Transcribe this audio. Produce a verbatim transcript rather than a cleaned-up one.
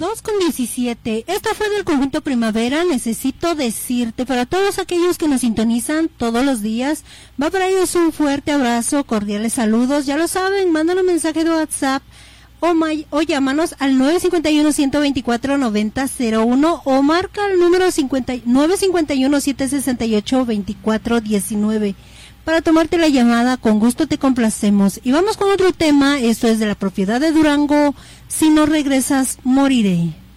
dos con diecisiete. Esta fue del conjunto Primavera, Necesito Decirte. Para todos aquellos que nos sintonizan todos los días, va para ellos un fuerte abrazo, cordiales saludos. Ya lo saben, mándanos un mensaje de WhatsApp o, may, o llámanos al nueve cinco uno, uno dos cuatro, nueve cero cero uno o marca el número cincuenta, nueve cinco uno, siete seis ocho, dos cuatro uno nueve. Para tomarte la llamada, con gusto te complacemos. Y vamos con otro tema, esto es de la propiedad de Durango, Si no regresas, moriré.